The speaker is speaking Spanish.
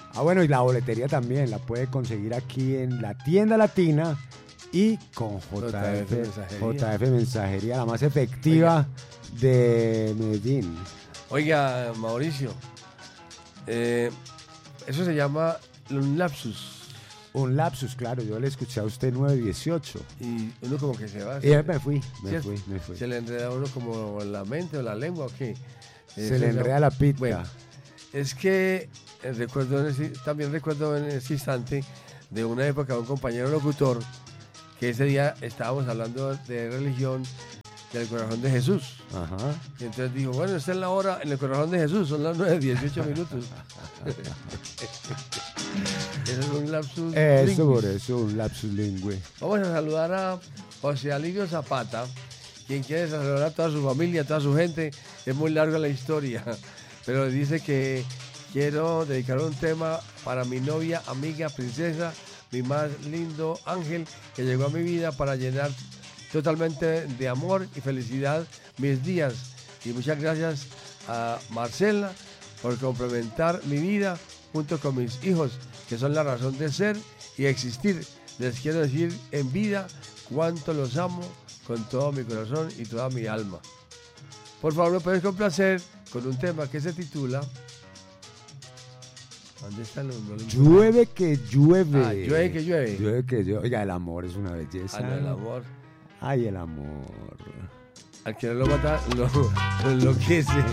Ah, bueno, y la boletería también la puede conseguir aquí en la tienda latina y con JF Mensajería, la más efectiva de Medellín. Oiga, Mauricio, eso se llama un lapsus. Un lapsus, claro, yo le escuché a usted 918. Y uno como que se va. Y me fui. Se le enreda a uno como la mente o la lengua o qué. Se le enreda la pita. Bueno, es que también recuerdo en ese instante de una época de un compañero locutor que ese día estábamos hablando de religión del corazón de Jesús. Ajá. Y entonces dijo, bueno, esta es la hora en el corazón de Jesús, son las 9:18 minutos. Eso es un lapsus Eso, por eso, un lapsus lingüe. Vamos a saludar a José Alirio Zapata, quien quiere saludar a toda su familia, a toda su gente. Es muy larga la historia, pero dice que quiero dedicar un tema para mi novia, amiga, princesa, mi más lindo ángel, que llegó a mi vida para llenar totalmente de amor y felicidad mis días. Y muchas gracias a Marcela por complementar mi vida junto con mis hijos, que son la razón de ser y existir. Les quiero decir en vida cuánto los amo con todo mi corazón y toda mi alma. Por favor, me puedes complacer con un tema que se titula... ¿Dónde está el nombre? Llueve que llueve. Ah, llueve que llueve. Llueve que llueve. Oiga, el amor es una belleza. No, el amor. Ay, el amor. Al que no lo mata, lo enloquece.